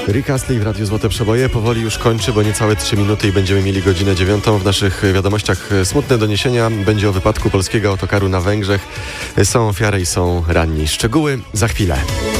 Rick Astley w Radiu Złote Przeboje powoli już kończy, bo niecałe 3 minuty i będziemy mieli godzinę 9. W naszych wiadomościach smutne doniesienia. Będzie o wypadku polskiego autokaru na Węgrzech. Są ofiary i są ranni. Szczegóły za chwilę.